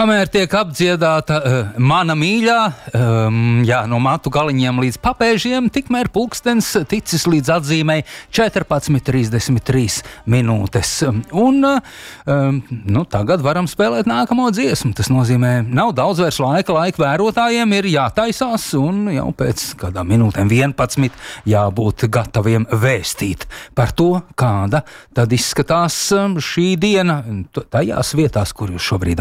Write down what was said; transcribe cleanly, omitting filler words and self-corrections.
Kamēr tiek apdziedāta mana mīļā, no matu galiņiem līdz papēžiem, tikmēr pulkstens ticis līdz atzīmei 14:33 minūtes. Un tagad varam spēlēt nākamo dziesmu. Tas nozīmē, nav daudz vairs laika vērotājiem ir jātaisās un jau pēc kādām minūtēm 11 jābūt gataviem vēstīt par to, kāda tad izskatās šī diena tajās vietās, kur jūs šobrīd